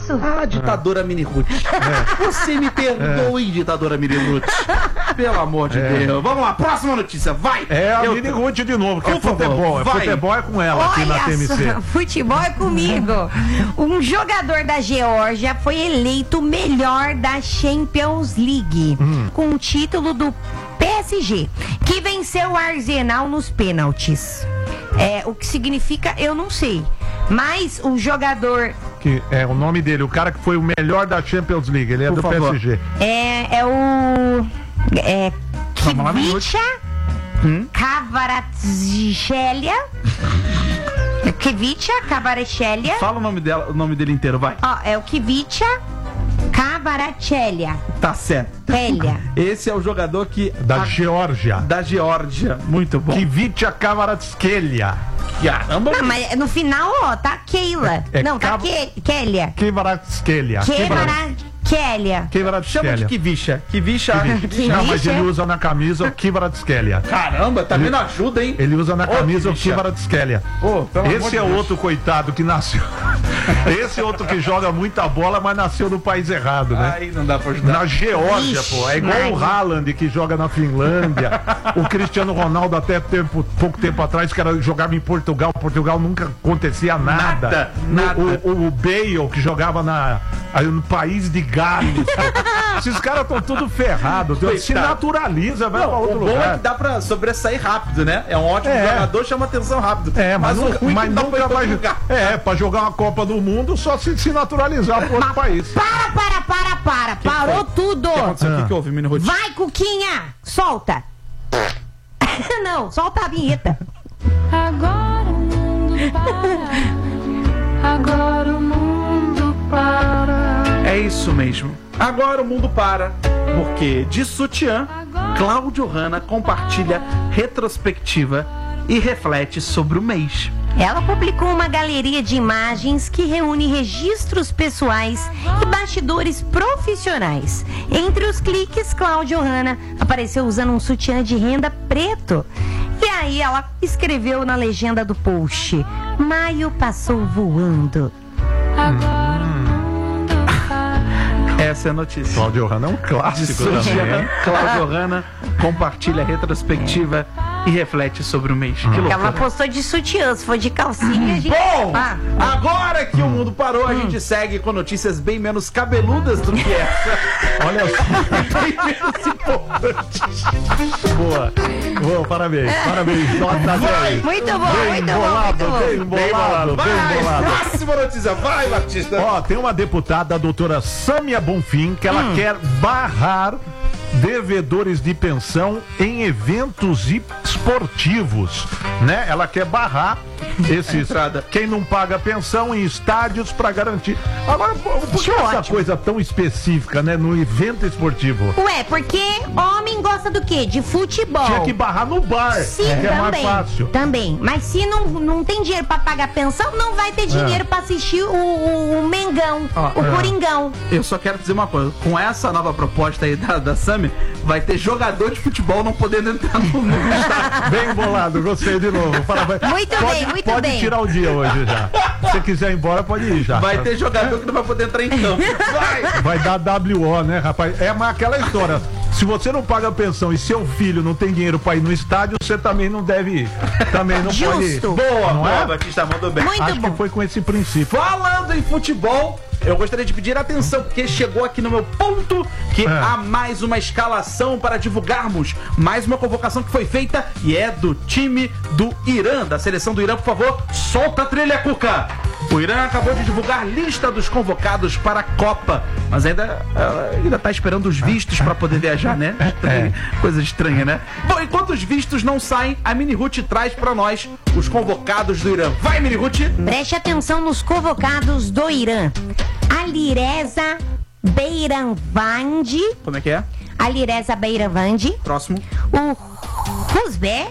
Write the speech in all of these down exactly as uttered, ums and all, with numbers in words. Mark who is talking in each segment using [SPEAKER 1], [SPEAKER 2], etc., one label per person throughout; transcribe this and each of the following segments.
[SPEAKER 1] Posso?
[SPEAKER 2] Ah, ditadora Mini Ruth. É. Você me perdoe, é. ditadora Mini Ruth. Pelo amor de é. Deus. Vamos lá, próxima notícia, vai.
[SPEAKER 3] É a
[SPEAKER 2] Eu...
[SPEAKER 3] Mini Ruth de novo, que
[SPEAKER 2] Por
[SPEAKER 3] é futebol.
[SPEAKER 2] Favor,
[SPEAKER 3] é futebol é com ela. Olha aqui na T M C.
[SPEAKER 1] Só, futebol é comigo. Um jogador da Geórgia foi eleito o melhor da Champions League, hum. com o título do P S G, que venceu o Arsenal nos pênaltis. É, o que significa, eu não sei. Mas o jogador...
[SPEAKER 3] Que é o nome dele, o cara que foi o melhor da Champions League. Ele é Por do favor. P S G.
[SPEAKER 1] É, é o... É... Kvicha hum? Kvaratskhelia. Kvicha Kvaratskhelia.
[SPEAKER 2] Fala o nome, dela, o nome dele inteiro, vai.
[SPEAKER 1] Ó, é o Kvicha Kvaratskhelia.
[SPEAKER 2] Tá certo.
[SPEAKER 1] Elia.
[SPEAKER 2] Esse é o jogador que...
[SPEAKER 3] Da a... Geórgia.
[SPEAKER 2] Da Geórgia. Muito bom.
[SPEAKER 3] Kvicha Kvaratskhelia.
[SPEAKER 2] Caramba.
[SPEAKER 1] Não, mas no final, ó, tá Keila. É, é não, tá Ke... Kélia.
[SPEAKER 3] Kvaratskhelia.
[SPEAKER 1] Kvaratskhelia.
[SPEAKER 2] Chama de Kvicha. Kvicha.
[SPEAKER 3] Não, mas ele usa na camisa o Kvaratskhelia.
[SPEAKER 2] Caramba, tá vendo ajuda, hein?
[SPEAKER 3] Ele usa na camisa Ô, o Kvaratskhelia.
[SPEAKER 2] Oh,
[SPEAKER 3] Esse é Deus. outro coitado que nasceu. Esse é outro que joga muita bola, mas nasceu no país errado, né?
[SPEAKER 2] Aí não dá pra ajudar.
[SPEAKER 3] Na Geórgia, Ixi, pô. É igual mas... o Haaland que joga na Finlândia. O Cristiano Ronaldo até tempo, pouco tempo atrás que era, jogava em Portugal. Portugal nunca acontecia nada.
[SPEAKER 2] Nada, nada.
[SPEAKER 3] O, o, o Bale que jogava na, no país de Gales. Esses caras estão tudo ferrados. Se naturaliza, vai não, pra outro
[SPEAKER 2] o bom
[SPEAKER 3] lugar.
[SPEAKER 2] É que dá pra sobressair rápido, né? É um ótimo é. jogador, chama atenção rápido.
[SPEAKER 3] É, mas, mas, nunca, mas nunca vai jogar. É, pra jogar uma Copa do Mundo só se, se naturalizar pro outro país.
[SPEAKER 1] Para, para, para, para. Que Parou foi? tudo. O
[SPEAKER 2] que aconteceu? O ah. que, que houve, Mini Ruth?
[SPEAKER 1] Vai, Cuquinha. Solta. Não, solta a vinheta.
[SPEAKER 4] Agora o mundo para. Agora o mundo para.
[SPEAKER 2] É isso mesmo. Agora o mundo para. Porque de sutiã, Cláudio Hanna compartilha retrospectiva e reflete sobre o mês.
[SPEAKER 1] Ela publicou uma galeria de imagens que reúne registros pessoais e bastidores profissionais. Entre os cliques, Cláudio Hanna apareceu usando um sutiã de renda preto. E aí ela escreveu na legenda do post: maio passou voando.
[SPEAKER 4] Agora
[SPEAKER 2] essa é a notícia.
[SPEAKER 3] Cláudio Hanna é um clássico também.
[SPEAKER 2] Cláudio Hanna compartilha a retrospectiva e reflete sobre o mês.
[SPEAKER 1] Hum. Que ela postou de sutiã, se for de calcinha, a gente...
[SPEAKER 2] Bom, ah. agora que o mundo parou, a hum. gente segue com notícias bem menos cabeludas do que essa.
[SPEAKER 3] Olha só. Bem menos importantes. Boa. Boa, parabéns. Parabéns. Nota dez.
[SPEAKER 1] Muito bom,
[SPEAKER 3] bem
[SPEAKER 1] muito
[SPEAKER 3] bolado,
[SPEAKER 1] bom.
[SPEAKER 3] Bem bolado,
[SPEAKER 2] vai,
[SPEAKER 3] bem bolado.
[SPEAKER 2] Próxima notícia. Vai, Batista.
[SPEAKER 3] Ó, tem uma deputada, a doutora Sâmia Bonfim, que ela hum. quer barrar devedores de pensão em eventos esportivos, né? Ela quer barrar esses quem não paga pensão em estádios para garantir. Agora, por que essa coisa tão específica, né, no evento esportivo?
[SPEAKER 1] Ué, porque homem gosta do quê? De futebol.
[SPEAKER 3] Tinha que barrar no bar.
[SPEAKER 1] Sim,
[SPEAKER 3] é, que
[SPEAKER 1] também.
[SPEAKER 3] É mais fácil.
[SPEAKER 1] Também. Mas se não, não tem dinheiro para pagar pensão, não vai ter dinheiro é. para assistir o, o, o Mengão, ah, o é. Coringão.
[SPEAKER 2] Eu só quero dizer uma coisa. Com essa nova proposta aí da, da Sami, vai ter jogador de futebol não podendo entrar no, no estádio.
[SPEAKER 3] Bem bolado, gostei de novo. Parabéns.
[SPEAKER 1] Muito
[SPEAKER 3] pode,
[SPEAKER 1] bem, muito
[SPEAKER 3] pode
[SPEAKER 1] bem.
[SPEAKER 3] Pode tirar o dia hoje já. Se você quiser ir embora, pode ir já.
[SPEAKER 2] Vai ter jogador que não vai poder entrar em campo. Vai!
[SPEAKER 3] Vai dar W O, né, rapaz? É mas aquela história. Se você não paga a pensão e seu filho não tem dinheiro pra ir no estádio, você também não deve ir. Também não
[SPEAKER 1] Justo.
[SPEAKER 3] pode ir.
[SPEAKER 2] Boa,
[SPEAKER 3] não
[SPEAKER 2] boa,
[SPEAKER 3] é?
[SPEAKER 2] Batista, mandou bem.
[SPEAKER 1] Muito
[SPEAKER 3] Acho
[SPEAKER 1] bom.
[SPEAKER 3] que foi com esse princípio.
[SPEAKER 2] Falando em futebol, eu gostaria de pedir atenção, porque chegou aqui no meu ponto que é. há mais uma escalação para divulgarmos. Mais uma convocação que foi feita e é do time do Irã, da seleção do Irã. Por favor, solta a trilha, Cuca! O Irã acabou de divulgar a lista dos convocados para a Copa, mas ainda ainda tá esperando os vistos para poder viajar, né? É. Coisa estranha, né? Bom, enquanto os vistos não saem, a Mini Ruth traz para nós os convocados do Irã. Vai, Mini Ruth!
[SPEAKER 1] Preste atenção nos convocados do Irã. Alireza Beiranvandi.
[SPEAKER 2] Como é que é?
[SPEAKER 1] Alireza Beiranvandi.
[SPEAKER 2] Próximo.
[SPEAKER 1] O Rusbe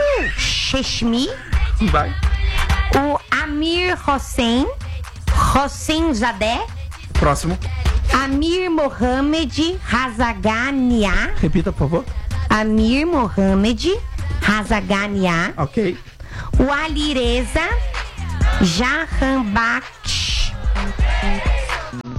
[SPEAKER 1] Cheshmi.
[SPEAKER 2] Vai.
[SPEAKER 1] O Amir Hossein Hossein Zadeh.
[SPEAKER 2] Próximo.
[SPEAKER 1] Amir Mohamed Razagania.
[SPEAKER 2] Repita, por favor.
[SPEAKER 1] Amir Mohamed Razagania.
[SPEAKER 2] Ok.
[SPEAKER 1] O Alireza Jahanbaksh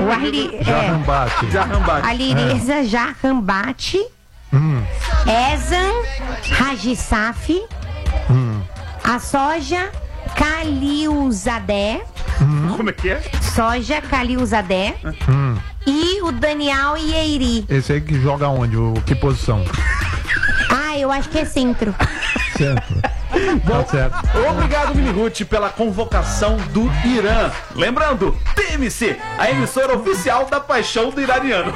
[SPEAKER 1] O Arli, é,
[SPEAKER 3] Jarrambate.
[SPEAKER 2] Jarrambate.
[SPEAKER 1] Alireza Jarrambate,
[SPEAKER 3] Hum.
[SPEAKER 1] Ezan Rajisaf,
[SPEAKER 3] Hum.
[SPEAKER 1] a soja Khalilzadeh,
[SPEAKER 2] Como é que é?
[SPEAKER 1] soja Khalilzadeh
[SPEAKER 3] Hum.
[SPEAKER 1] e o Daniel Ieiri.
[SPEAKER 3] Esse aí que joga onde? O, que posição?
[SPEAKER 1] Ah, eu acho que é centro.
[SPEAKER 3] Centro. Tá certo.
[SPEAKER 2] Obrigado, Mini Ruth, pela convocação do Irã. Lembrando, T M C, a emissora oficial da paixão do iraniano.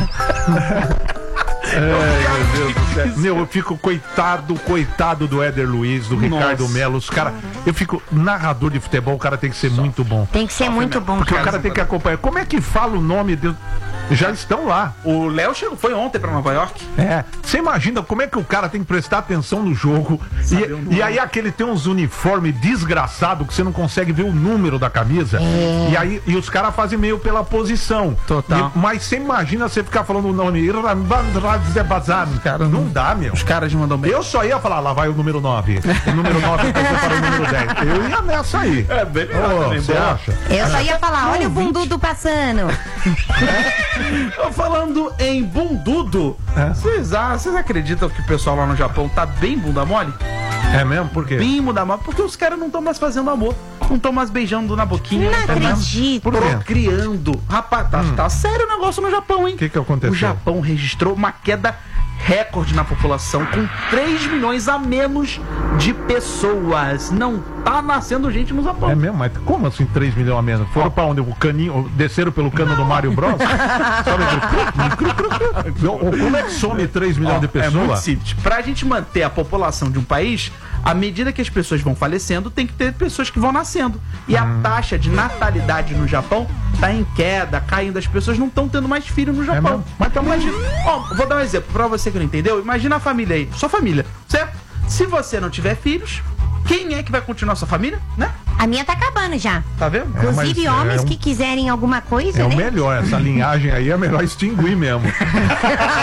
[SPEAKER 3] É, meu Deus do céu. Meu, eu fico coitado, coitado do Éder Luiz, do Ricardo
[SPEAKER 2] Nossa.
[SPEAKER 3] Melo. Os cara, eu fico narrador de futebol, o cara tem que ser muito bom.
[SPEAKER 1] Tem que ser muito bom,
[SPEAKER 3] Porque o
[SPEAKER 1] cara.
[SPEAKER 3] cara tem que acompanhar. Como é que fala o nome de... Já estão lá.
[SPEAKER 2] O Léo chegou, foi ontem pra Nova York.
[SPEAKER 3] É. Você imagina como é que o cara tem que prestar atenção no jogo.
[SPEAKER 2] Saber o
[SPEAKER 3] E,
[SPEAKER 2] nome.
[SPEAKER 3] e aí aquele tem uns uniformes desgraçados que você não consegue ver o número da camisa. E aí e os caras fazem meio pela posição.
[SPEAKER 2] Total.
[SPEAKER 3] E- mas você imagina você ficar falando o nome. Cara, não dá, meu.
[SPEAKER 2] Os caras mandam bem.
[SPEAKER 3] Eu só ia falar, lá vai o número nove. O número nove vai para o número dez. Eu ia nessa aí.
[SPEAKER 2] É, bem melhor
[SPEAKER 3] Ô,
[SPEAKER 2] também,
[SPEAKER 3] você
[SPEAKER 2] boa.
[SPEAKER 3] acha?
[SPEAKER 1] Eu só ia falar, olha o bundudo passando.
[SPEAKER 2] Falando em bundudo,
[SPEAKER 3] É.
[SPEAKER 2] vocês ah, vocês acreditam que o pessoal lá no Japão tá bem bunda mole?
[SPEAKER 3] É mesmo? Por quê?
[SPEAKER 2] Bem bunda mole, porque os caras não estão mais fazendo amor. Não estão mais beijando na boquinha.
[SPEAKER 1] Não
[SPEAKER 2] tá mais
[SPEAKER 1] acredito.
[SPEAKER 3] Por quê?
[SPEAKER 2] Procriando. Rapaz, tá, tá sério o negócio no Japão, hein?
[SPEAKER 3] O que que aconteceu?
[SPEAKER 2] O Japão registrou uma queda recorde na população, com três milhões a menos de pessoas. Não tá nascendo gente no Japão.
[SPEAKER 3] É mesmo? Mas como assim três milhões a menos? Foram pra onde? O caninho, desceram pelo cano do Mario Bros? Sobe aquele cru, cru, cru, cru. Ou como é que some três milhões
[SPEAKER 2] Ó,
[SPEAKER 3] de
[SPEAKER 2] É muito
[SPEAKER 3] pessoas?
[SPEAKER 2] simples. Pra gente manter a população de um país, à medida que as pessoas vão falecendo, tem que ter pessoas que vão nascendo. E a
[SPEAKER 3] Hum.
[SPEAKER 2] taxa de natalidade no Japão tá em queda, caindo. As pessoas não estão tendo mais filho no Japão.
[SPEAKER 3] mesmo? Mas também-
[SPEAKER 2] Imagina, ó, vou dar um exemplo pra você que não entendeu. Imagina a família aí, sua família, certo? Se você não tiver filhos, quem é que vai continuar sua família, né?
[SPEAKER 1] A minha tá acabando já.
[SPEAKER 2] Tá vendo?
[SPEAKER 3] É, mas
[SPEAKER 1] Inclusive,
[SPEAKER 3] é
[SPEAKER 1] homens
[SPEAKER 3] um-
[SPEAKER 1] que quiserem alguma coisa,
[SPEAKER 3] É o
[SPEAKER 1] né?
[SPEAKER 3] melhor, essa linhagem aí é melhor extinguir mesmo.
[SPEAKER 1] A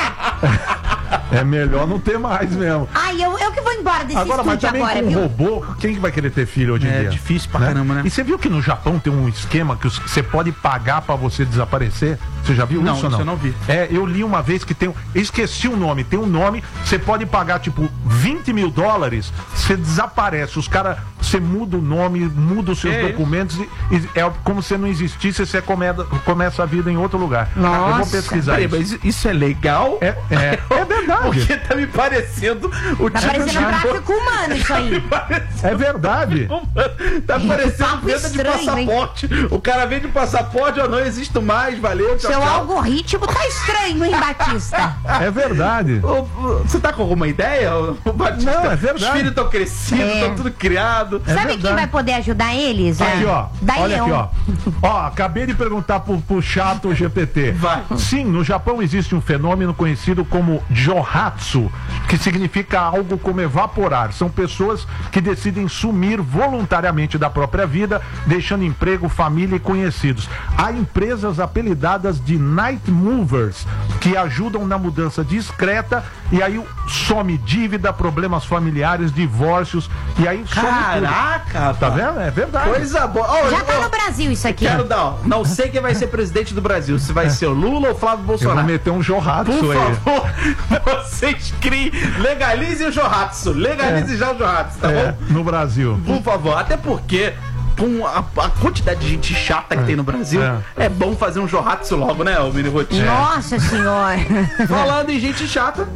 [SPEAKER 1] minha?
[SPEAKER 3] É melhor não ter mais mesmo.
[SPEAKER 1] Ai, eu, eu que vou embora desse
[SPEAKER 3] Agora, mas
[SPEAKER 1] estúdio
[SPEAKER 3] também
[SPEAKER 1] agora,
[SPEAKER 3] com
[SPEAKER 1] viu?
[SPEAKER 3] robô, quem que vai querer ter filho hoje em
[SPEAKER 2] É
[SPEAKER 3] dia?
[SPEAKER 2] difícil pra caramba, né?
[SPEAKER 3] E você viu que no Japão tem um esquema que os- você pode pagar pra você desaparecer? Você já viu
[SPEAKER 2] Não,
[SPEAKER 3] isso ou não?
[SPEAKER 2] isso eu não vi.
[SPEAKER 3] É, eu li uma vez que tem um... Esqueci o nome. Tem um nome, você pode pagar tipo vinte mil dólares, você desaparece. Os caras, você muda o nome, muda os seus
[SPEAKER 2] Que
[SPEAKER 3] documentos e, e é como se não existisse, você comeda- começa a vida em outro lugar. Eu vou
[SPEAKER 1] Nossa.
[SPEAKER 3] pesquisar
[SPEAKER 2] Peraí,
[SPEAKER 3] isso.
[SPEAKER 2] mas isso é legal?
[SPEAKER 3] É, é, é verdade.
[SPEAKER 2] Porque tá me parecendo o
[SPEAKER 1] Tá
[SPEAKER 2] tipo
[SPEAKER 1] parecendo um
[SPEAKER 2] de...
[SPEAKER 1] tráfico humano isso aí.
[SPEAKER 3] É verdade.
[SPEAKER 2] Tá parecendo
[SPEAKER 1] papo
[SPEAKER 2] venda de
[SPEAKER 1] estranho, hein?
[SPEAKER 2] passaporte. O cara vende passaporte, eu não existo mais, valeu, tchau,
[SPEAKER 1] Seu
[SPEAKER 2] tchau.
[SPEAKER 1] algoritmo tá estranho, hein, Batista?
[SPEAKER 3] É verdade.
[SPEAKER 2] Ô, ô, Você tá com alguma ideia, ô, Batista?
[SPEAKER 3] Não, é verdade.
[SPEAKER 2] Os filhos estão crescidos,
[SPEAKER 1] É.
[SPEAKER 2] estão tudo criado.
[SPEAKER 3] É
[SPEAKER 1] Sabe quem
[SPEAKER 3] verdade.
[SPEAKER 1] vai poder ajudar eles?
[SPEAKER 3] Aqui,
[SPEAKER 1] É.
[SPEAKER 3] ó.
[SPEAKER 1] Daí
[SPEAKER 3] Olha
[SPEAKER 1] eu.
[SPEAKER 3] aqui, ó. Ó, acabei de perguntar pro, pro chato G P T.
[SPEAKER 2] Vai.
[SPEAKER 3] Sim, no Japão existe um fenômeno conhecido como Johatsu, que significa algo como evaporar. São pessoas que decidem sumir voluntariamente da própria vida, deixando emprego, família e conhecidos. Há empresas apelidadas de Night Movers, que ajudam na mudança discreta, e aí some dívida, problemas familiares, divórcios, e aí some tudo.
[SPEAKER 2] Caraca,
[SPEAKER 3] Tá vendo? É verdade.
[SPEAKER 2] Coisa boa. Ó,
[SPEAKER 1] Já
[SPEAKER 2] ó,
[SPEAKER 1] tá no Brasil isso aqui.
[SPEAKER 2] Quero dar, ó, não sei quem vai ser presidente do Brasil, se vai ser o Lula ou o Flávio
[SPEAKER 3] Eu vou
[SPEAKER 2] Bolsonaro.
[SPEAKER 3] meter um Johatsu
[SPEAKER 2] Por
[SPEAKER 3] aí.
[SPEAKER 2] favor, vocês criem, legalizem o Johatsu, legalize já o Johatsu, tá
[SPEAKER 3] É,
[SPEAKER 2] bom?
[SPEAKER 3] no Brasil.
[SPEAKER 2] Por favor, até porque com a, a quantidade de gente chata que tem no Brasil,
[SPEAKER 3] É.
[SPEAKER 2] é, bom fazer um Johatsu logo, né, o Mini Rotinho?
[SPEAKER 1] Nossa senhora.
[SPEAKER 2] Falando em gente chata,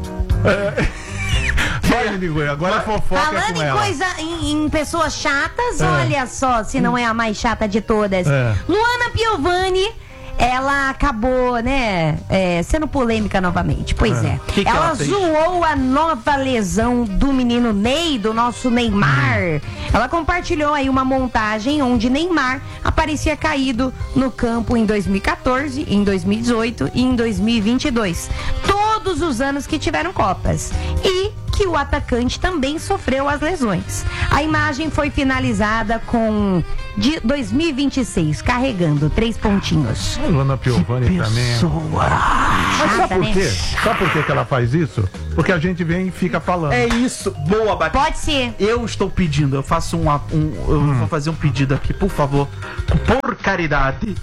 [SPEAKER 3] Vai, Minigui, agora a fofoca é
[SPEAKER 1] Falando
[SPEAKER 3] com
[SPEAKER 1] em
[SPEAKER 3] ela.
[SPEAKER 1] coisa, em, em pessoas chatas, olha só, se não é a mais chata de todas.
[SPEAKER 3] É.
[SPEAKER 1] Luana Piovani, ela acabou, né, é, sendo polêmica novamente. Pois é.
[SPEAKER 2] Que que
[SPEAKER 1] ela
[SPEAKER 2] ela fez?
[SPEAKER 1] zoou a nova lesão do menino Ney, do nosso Neymar. Ela compartilhou aí uma montagem onde Neymar aparecia caído no campo em dois mil e quatorze, em dois mil e dezoito e em dois mil e vinte e dois. Todos os anos que tiveram Copas. E que o atacante também sofreu as lesões. A imagem foi finalizada com de dois mil e vinte e seis, carregando três pontinhos.
[SPEAKER 3] A Luana Piovani também. Mas sabe
[SPEAKER 1] Chata,
[SPEAKER 3] por
[SPEAKER 1] né?
[SPEAKER 3] quê? Sabe por quê que ela faz isso? Porque a gente vem e fica falando.
[SPEAKER 2] é isso. Boa, Batista.
[SPEAKER 1] Pode ser.
[SPEAKER 2] Eu estou pedindo, eu faço um, um eu
[SPEAKER 3] Hum.
[SPEAKER 2] vou fazer um pedido aqui, por favor, por caridade,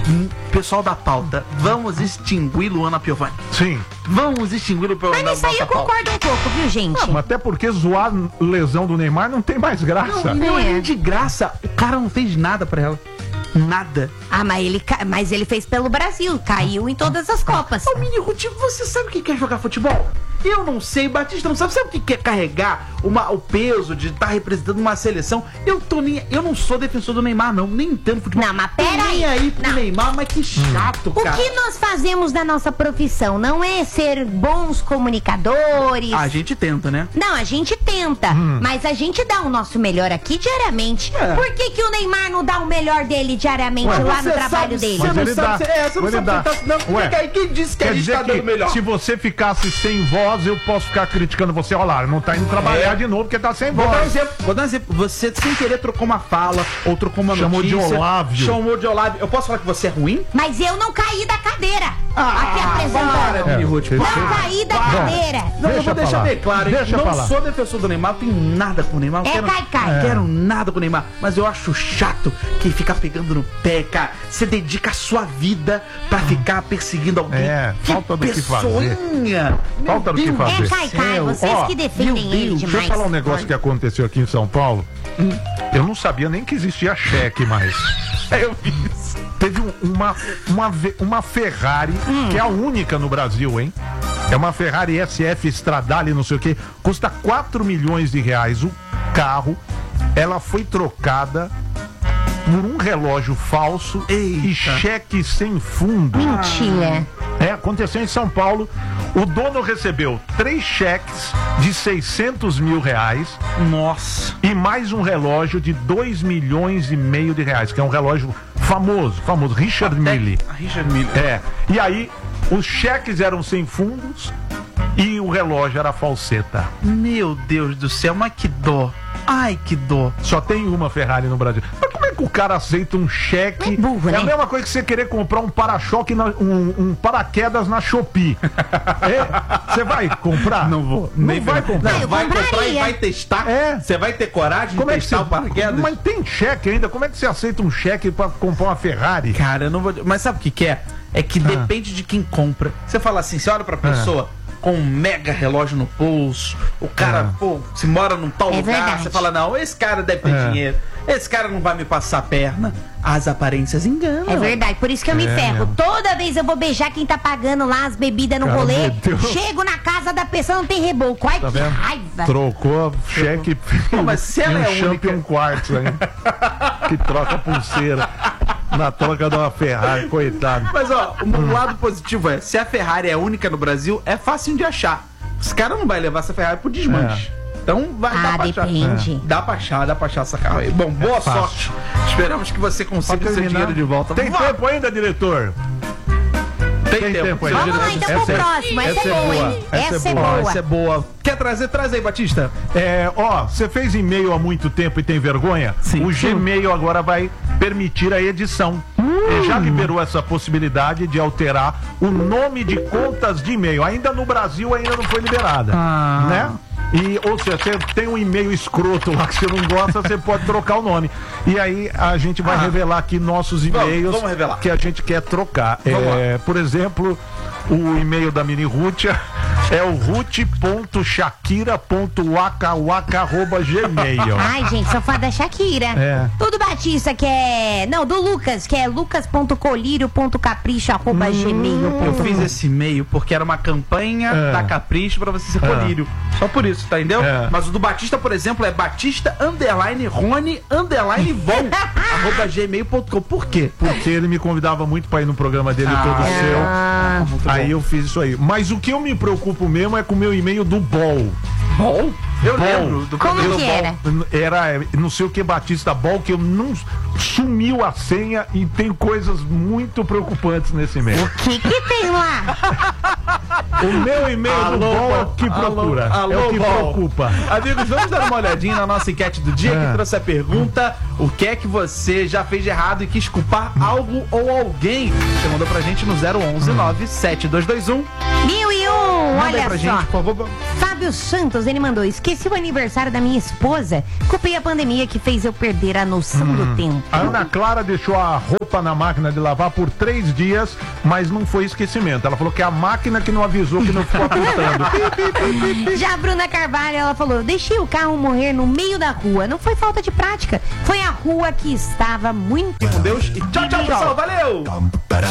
[SPEAKER 2] hum, pessoal da pauta, vamos extinguir Luana Piovani.
[SPEAKER 3] Sim.
[SPEAKER 2] Vamos extinguir o Piovani.
[SPEAKER 1] Mas nisso aí eu concordo um pouco, viu, gente?
[SPEAKER 3] Ah, mas até porque zoar lesão do Neymar não tem mais graça.
[SPEAKER 2] Não, não é
[SPEAKER 1] É.
[SPEAKER 2] de graça. O cara não fez nada pra ela. Nada.
[SPEAKER 1] Ah, mas ele, ca- mas ele fez pelo Brasil, caiu em todas as Copas.
[SPEAKER 2] Ô, Mini Ruth, você sabe o que é jogar futebol? Eu não sei, Batista não sabe. Sabe o que é carregar uma, o peso de estar representando uma seleção? Eu tô nem. Eu não sou defensor do Neymar, não. Nem entendo futebol.
[SPEAKER 1] Não, mas
[SPEAKER 2] Tô
[SPEAKER 1] pera
[SPEAKER 2] nem
[SPEAKER 1] aí.
[SPEAKER 2] aí pro
[SPEAKER 1] Não.
[SPEAKER 2] Neymar, mas que chato,
[SPEAKER 1] O
[SPEAKER 2] cara.
[SPEAKER 1] que nós fazemos da nossa profissão não é ser bons comunicadores.
[SPEAKER 2] A gente tenta, né?
[SPEAKER 1] Não, a gente tenta, mas a gente dá o nosso melhor aqui diariamente.
[SPEAKER 2] É.
[SPEAKER 1] Por que, que o Neymar não dá o melhor dele diariamente
[SPEAKER 3] Ué,
[SPEAKER 1] lá no
[SPEAKER 2] Você
[SPEAKER 1] trabalho
[SPEAKER 2] sabe-
[SPEAKER 1] dele?
[SPEAKER 2] Você
[SPEAKER 3] Mas
[SPEAKER 2] não
[SPEAKER 3] ele
[SPEAKER 2] sabe.
[SPEAKER 3] dá.
[SPEAKER 2] se- É, você não
[SPEAKER 3] Ele
[SPEAKER 2] sabe
[SPEAKER 3] dá.
[SPEAKER 2] se tá- não,
[SPEAKER 3] Ué,
[SPEAKER 2] quem- Quem disse que a
[SPEAKER 3] Quer
[SPEAKER 2] gente
[SPEAKER 3] dizer
[SPEAKER 2] tá dando melhor?
[SPEAKER 3] que se você ficasse sem voz, eu posso ficar criticando você. Olha lá, não tá indo trabalhar
[SPEAKER 2] É.
[SPEAKER 3] de novo porque tá sem
[SPEAKER 2] Vou dar um
[SPEAKER 3] voz.
[SPEAKER 2] exemplo, vou dar um exemplo. Você sem querer trocou uma fala ou trocou uma
[SPEAKER 3] Chamou de
[SPEAKER 2] notícia.
[SPEAKER 3] Olávio.
[SPEAKER 2] Chamou de Olávio. Eu posso falar que você é ruim?
[SPEAKER 1] Mas eu não caí da cadeira. aqui
[SPEAKER 2] para,
[SPEAKER 1] apresentando.
[SPEAKER 2] Mini Ruth,
[SPEAKER 3] É,
[SPEAKER 1] Não
[SPEAKER 3] você-
[SPEAKER 1] caí da
[SPEAKER 3] Bom,
[SPEAKER 1] cadeira.
[SPEAKER 2] Não, eu
[SPEAKER 3] Deixa
[SPEAKER 2] vou deixar
[SPEAKER 3] falar.
[SPEAKER 2] bem claro, hein?
[SPEAKER 3] Deixa
[SPEAKER 2] Não
[SPEAKER 3] falar.
[SPEAKER 2] sou defensor do Neymar, não tenho nada com o Neymar. Não
[SPEAKER 1] É
[SPEAKER 2] quero,
[SPEAKER 1] cai-cai.
[SPEAKER 2] não quero nada com o Neymar. Mas eu acho chato que fica pegando no pé, cara. Você dedica a sua vida pra ficar perseguindo alguém.
[SPEAKER 3] É, falta do que fazer.
[SPEAKER 2] pessoinha. Meu
[SPEAKER 3] Falta do que
[SPEAKER 2] Deus
[SPEAKER 3] fazer.
[SPEAKER 1] É cai-cai,
[SPEAKER 2] céu.
[SPEAKER 1] vocês
[SPEAKER 3] Ó,
[SPEAKER 1] que defendem
[SPEAKER 2] meu
[SPEAKER 1] ele
[SPEAKER 2] Deus,
[SPEAKER 1] demais.
[SPEAKER 3] Deixa eu falar um negócio que aconteceu aqui em São Paulo. Eu não sabia nem que existia cheque mais.
[SPEAKER 2] Eu vi.
[SPEAKER 3] Teve um- uma, uma, ve- uma Ferrari, que é a única no Brasil, hein? É uma Ferrari S F Stradale, não sei o que. Custa quatro milhões de reais o carro. Ela foi trocada por um relógio falso e
[SPEAKER 2] Eita.
[SPEAKER 3] cheque sem fundo.
[SPEAKER 1] Mentira.
[SPEAKER 3] É, aconteceu em São Paulo. O dono recebeu três cheques de seiscentos mil reais
[SPEAKER 2] Nossa.
[SPEAKER 3] e mais um relógio de dois milhões e meio de reais, que é um relógio famoso, famoso, Richard Mille.
[SPEAKER 2] A Richard Mille.
[SPEAKER 3] É, e aí os cheques eram sem fundos e o relógio era falseta.
[SPEAKER 2] Meu Deus do céu, mas que dó. Ai, que dó.
[SPEAKER 3] Só tem uma Ferrari no Brasil. Mas como é que o cara aceita um cheque?
[SPEAKER 1] É burro,
[SPEAKER 3] É a
[SPEAKER 1] né?
[SPEAKER 3] mesma coisa que você querer comprar um para-choque, na- um, um paraquedas na Shopee. É, você vai comprar?
[SPEAKER 2] Não vou.
[SPEAKER 3] Não
[SPEAKER 2] Nem
[SPEAKER 3] vai
[SPEAKER 2] ferrando.
[SPEAKER 3] comprar.
[SPEAKER 2] Não,
[SPEAKER 1] Eu
[SPEAKER 2] vai comprar e
[SPEAKER 1] compraria.
[SPEAKER 2] vai testar.
[SPEAKER 3] É.
[SPEAKER 2] Você vai ter coragem
[SPEAKER 3] Como
[SPEAKER 2] de
[SPEAKER 3] é que
[SPEAKER 2] testar
[SPEAKER 3] você...
[SPEAKER 2] o paraquedas?
[SPEAKER 3] Mas tem cheque ainda. Como é que você aceita um cheque pra comprar uma Ferrari?
[SPEAKER 2] Cara, eu não vou. Mas sabe o que, que é? É que depende de quem compra. Você fala assim, você olha pra pessoa com um mega relógio no pulso, o cara, pô, se mora num tal
[SPEAKER 1] É
[SPEAKER 2] lugar,
[SPEAKER 1] verdade.
[SPEAKER 2] você fala, não, esse cara deve ter
[SPEAKER 3] É.
[SPEAKER 2] dinheiro, esse cara não vai me passar a perna. As aparências enganam.
[SPEAKER 1] É verdade, por isso que eu me
[SPEAKER 3] É
[SPEAKER 1] ferro.
[SPEAKER 3] mesmo.
[SPEAKER 1] Toda vez eu vou beijar quem tá pagando lá as bebidas no
[SPEAKER 3] Cara,
[SPEAKER 1] rolê.
[SPEAKER 3] meteu-
[SPEAKER 1] Chego na casa da pessoa, não tem reboco. Ai,
[SPEAKER 3] Tá
[SPEAKER 1] que
[SPEAKER 3] vendo?
[SPEAKER 1] raiva.
[SPEAKER 3] Trocou cheque
[SPEAKER 2] Pô, mas se ela
[SPEAKER 3] e um
[SPEAKER 2] é a única-
[SPEAKER 3] Champion Quartz, hein? Que troca pulseira na troca de uma Ferrari, coitado.
[SPEAKER 2] Mas ó, o lado positivo é, se a Ferrari é a única no Brasil, é fácil de achar. Os caras não vai levar essa Ferrari pro desmanche. Então vai
[SPEAKER 1] Ah,
[SPEAKER 2] dar pra
[SPEAKER 1] depende.
[SPEAKER 2] achar. Dá pra achar, dá pra achar essa carro aí. Bom, boa
[SPEAKER 3] fácil.
[SPEAKER 2] sorte. Esperamos que você consiga
[SPEAKER 3] Pra
[SPEAKER 2] seu
[SPEAKER 3] terminar,
[SPEAKER 2] dinheiro de volta.
[SPEAKER 3] Tem
[SPEAKER 2] Vai.
[SPEAKER 3] tempo ainda, diretor?
[SPEAKER 2] Tem,
[SPEAKER 3] Tem
[SPEAKER 2] tempo.
[SPEAKER 3] tempo ainda.
[SPEAKER 1] Vamos lá então pro
[SPEAKER 3] Essa é-
[SPEAKER 1] próximo. Essa,
[SPEAKER 3] essa
[SPEAKER 1] é
[SPEAKER 3] é
[SPEAKER 1] boa,
[SPEAKER 3] boa.
[SPEAKER 1] hein?
[SPEAKER 3] Essa
[SPEAKER 1] Essa,
[SPEAKER 3] é
[SPEAKER 1] é
[SPEAKER 3] boa.
[SPEAKER 1] boa.
[SPEAKER 2] Essa é boa. Quer trazer? Traz aí, Batista.
[SPEAKER 3] É, ó, você fez e-mail há muito tempo e tem vergonha?
[SPEAKER 2] Sim.
[SPEAKER 3] O Gmail agora vai permitir a edição. Ele já liberou essa possibilidade de alterar o nome de contas de e-mail. Ainda no Brasil ainda não foi liberada,
[SPEAKER 2] Ah.
[SPEAKER 3] né? E, ou seja, você tem um e-mail escroto lá que você não gosta, você pode trocar o nome. E aí a gente vai
[SPEAKER 2] Ah.
[SPEAKER 3] revelar aqui nossos e-mails
[SPEAKER 2] vamos revelar.
[SPEAKER 3] que a gente quer trocar.
[SPEAKER 2] Vamos
[SPEAKER 3] É, por exemplo, o e-mail da Mini Rútia é o ruth ponto shakira ponto waka waka arroba gmail.
[SPEAKER 1] Ai, gente, sou fã da Shakira.
[SPEAKER 3] É.
[SPEAKER 1] Tudo Batista, que é. Não, do Lucas, que é lucas ponto colírio ponto capricho arroba gmail
[SPEAKER 2] Eu
[SPEAKER 1] ponto com.
[SPEAKER 2] fiz esse e-mail porque era uma campanha
[SPEAKER 3] É.
[SPEAKER 2] da Capricho pra você ser colírio. Só por isso, tá entendeu?
[SPEAKER 3] É.
[SPEAKER 2] Mas o do Batista, por exemplo, é Batista underline Rony underline Von arroba gmail ponto com. Por quê?
[SPEAKER 3] Porque ele me convidava muito pra ir no programa dele
[SPEAKER 2] Ah,
[SPEAKER 3] todo
[SPEAKER 2] é.
[SPEAKER 3] seu.
[SPEAKER 1] Ah,
[SPEAKER 2] Muito
[SPEAKER 3] Aí
[SPEAKER 2] bom.
[SPEAKER 3] eu fiz isso aí. Mas o que eu me preocupo mesmo é com o meu e-mail do Bol.
[SPEAKER 2] Bom, eu
[SPEAKER 3] Bom.
[SPEAKER 2] lembro do
[SPEAKER 1] Como
[SPEAKER 2] programa
[SPEAKER 1] que
[SPEAKER 2] do Bom.
[SPEAKER 1] era?
[SPEAKER 3] Era não sei o que Batista Bol, que eu não sumiu a senha e tem coisas muito preocupantes nesse e-mail.
[SPEAKER 1] O que que tem lá?
[SPEAKER 3] O meu e-mail do
[SPEAKER 2] Alô,
[SPEAKER 3] Bol é o
[SPEAKER 2] Bol.
[SPEAKER 3] que procura.
[SPEAKER 2] Alô,
[SPEAKER 3] é o que
[SPEAKER 2] Bol.
[SPEAKER 3] preocupa.
[SPEAKER 2] Amigos, vamos dar uma olhadinha na nossa enquete do dia
[SPEAKER 3] É.
[SPEAKER 2] que trouxe a pergunta: o que é que você já fez de errado e quis culpar algo ou alguém? Você mandou pra gente no zero onze nove sete dois dois um.
[SPEAKER 1] Mil e um,
[SPEAKER 2] Manda aí
[SPEAKER 1] olha
[SPEAKER 2] pra
[SPEAKER 1] só.
[SPEAKER 2] gente, por favor.
[SPEAKER 1] Fábio Fábio Santos, ele mandou: esqueci o aniversário da minha esposa, culpei a pandemia que fez eu perder a noção hum. do tempo.
[SPEAKER 3] A Ana Clara deixou a roupa na máquina de lavar por três dias, mas não foi esquecimento. Ela falou que é a máquina que não avisou, que não ficou apitando.
[SPEAKER 1] Já a Bruna Carvalho, ela falou: deixei o carro morrer no meio da rua. Não foi falta de prática, foi a rua que estava muito...
[SPEAKER 2] Com Deus e tchau, tchau, pessoal. Valeu!